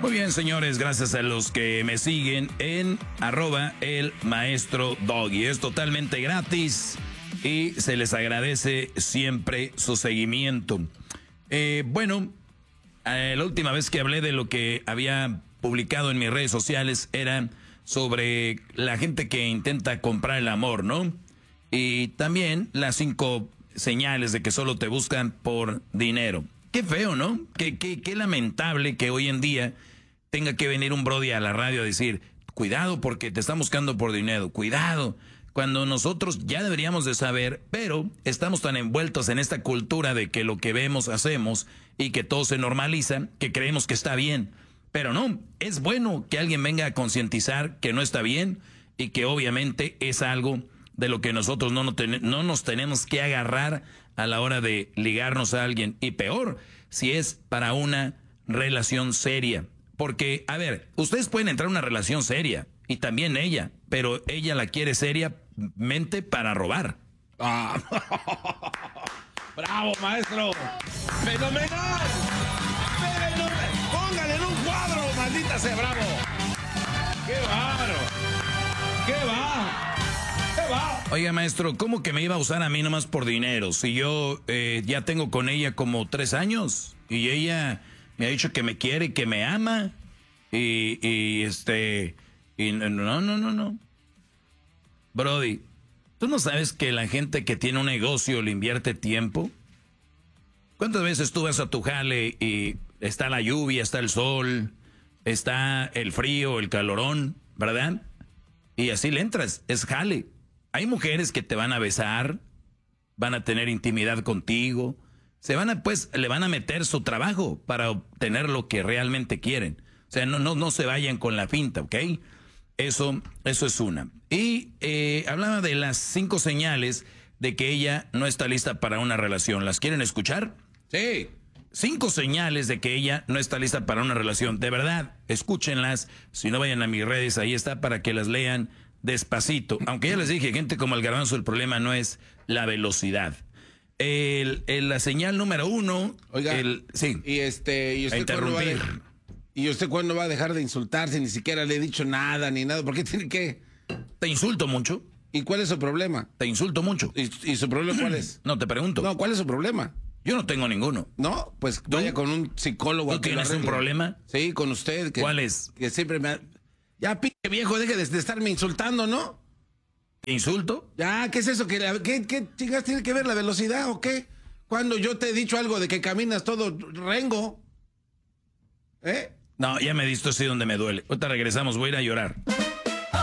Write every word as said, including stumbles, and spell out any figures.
Muy bien, señores, gracias a los que me siguen en arroba el maestro Doggy. Es totalmente gratis y se les agradece siempre su seguimiento. Eh, bueno, eh, la última vez que hablé de lo que había publicado en mis redes sociales era sobre la gente que intenta comprar el amor, ¿no? Y también las cinco señales de que solo te buscan por dinero. Qué feo, ¿no? Qué, qué, qué lamentable que hoy en día tenga que venir un brody a la radio a decir, cuidado porque te están buscando por dinero, cuidado, cuando nosotros ya deberíamos de saber, pero estamos tan envueltos en esta cultura de que lo que vemos hacemos y que todo se normaliza, que creemos que está bien. Pero no, es bueno que alguien venga a concientizar que no está bien y que obviamente es algo de lo que nosotros no, no, ten, no nos tenemos que agarrar a la hora de ligarnos a alguien. Y peor, si es para una relación seria. Porque, a ver, ustedes pueden entrar a una relación seria, y también ella, pero ella la quiere seriamente para robar. Ah. ¡Bravo, maestro! ¡Fenomenal! ¡Fenomenal! ¡Póngale en un cuadro, maldita sea, bravo! ¡Qué bárbaro! ¡Qué va! ¡Qué va! Oiga, maestro, ¿cómo que me iba a usar a mí nomás por dinero? Si yo eh, ya tengo con ella como tres años, y ella me ha dicho que me quiere, que me ama, y, y este, y no, no, no, no. Brody, ¿tú no sabes que la gente que tiene un negocio le invierte tiempo? ¿Cuántas veces tú vas a tu jale y está la lluvia, está el sol, está el frío, el calorón, ¿verdad? Y así le entras, es jale. Hay mujeres que te van a besar, van a tener intimidad contigo, se van a, pues, le van a meter su trabajo para obtener lo que realmente quieren. O sea, no, no, no se vayan con la finta, ¿ok? Eso, eso es una. Y eh, hablaba de las cinco señales de que ella no está lista para una relación. ¿Las quieren escuchar? Sí. Cinco señales de que ella no está lista para una relación. De verdad, escúchenlas. Si no, vayan a mis redes, ahí está para que las lean despacito. Aunque ya les dije, gente como el Garbanzo, el problema no es la velocidad. El, el, la señal número uno. Oiga, el, sí. Y este, y a usted interrumpir. cuándo va a, ¿Y usted cuándo va a dejar de insultarse? Ni siquiera le he dicho nada, ni nada. ¿Por qué tiene que? Te insulto mucho. ¿Y cuál es su problema? Te insulto mucho. ¿Y, y su problema cuál es? No, te pregunto. No, ¿cuál es su problema? Yo no tengo ninguno. No, pues vaya con un psicólogo. ¿Tú a que lo tienes un arregle. problema? Sí, con usted. Que, ¿Cuál es? Que siempre me ha... Ya, pinche viejo, deje de, de estarme insultando, ¿no? ¿Te insulto? Ya, ¿qué es eso? ¿Qué, qué, qué chingas tiene que ver la velocidad o qué? Cuando yo te he dicho algo de que caminas todo rengo. ¿Eh? No, ya me diste así donde me duele. Ahorita regresamos, voy a ir a llorar.